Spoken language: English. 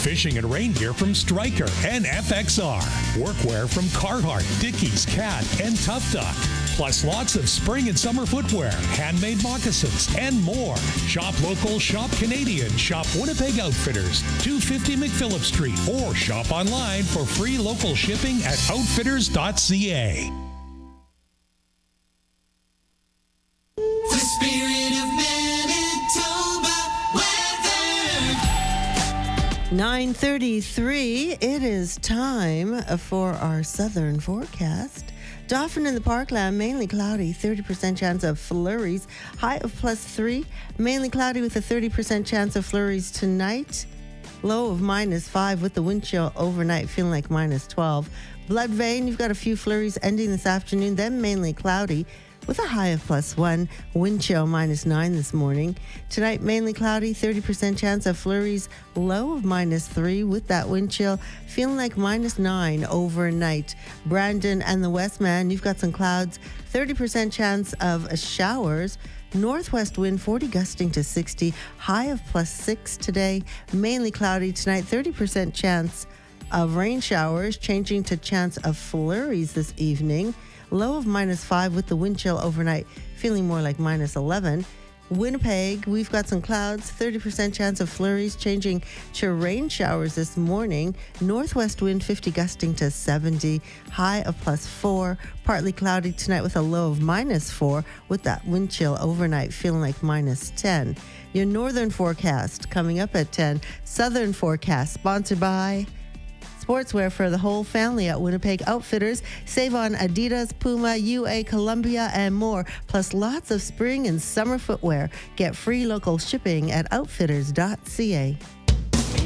fishing and rain gear from Stryker and FXR. Workwear from Carhartt, Dickies, Cat, and Tough Duck. Plus lots of spring and summer footwear, handmade moccasins, and more. Shop local, shop Canadian. Shop Winnipeg Outfitters, 250 McPhillip Street, or shop online for free local shipping at outfitters.ca. The spirit of Manitoba weather. 9:33. It is time for our southern forecast. Dauphin in the Parkland, mainly cloudy, 30% chance of flurries. High of +3, mainly cloudy with a 30% chance of flurries tonight. Low of -5 with the wind chill overnight feeling like -12. Blood Vein, you've got a few flurries ending this afternoon, then mainly cloudy with a high of +1, wind chill -9 this morning. Tonight, mainly cloudy, 30% chance of flurries, low of -3 with that wind chill, feeling like -9 overnight. Brandon and the Westman, you've got some clouds, 30% chance of showers. Northwest wind 40 gusting to 60, high of +6 today. Mainly cloudy tonight, 30% chance of rain showers, changing to chance of flurries this evening. Low of -5 with the wind chill overnight, feeling more like -11. Winnipeg, we've got some clouds, 30% chance of flurries, changing to rain showers this morning. Northwest wind 50 gusting to 70, high of +4. Partly cloudy tonight with a low of -4 with that wind chill overnight feeling like -10. Your northern forecast coming up at 10. Southern forecast sponsored by Sportswear for the whole family at Winnipeg Outfitters. Save on Adidas, Puma, UA, Columbia, and more. Plus lots of spring and summer footwear. Get free local shipping at outfitters.ca.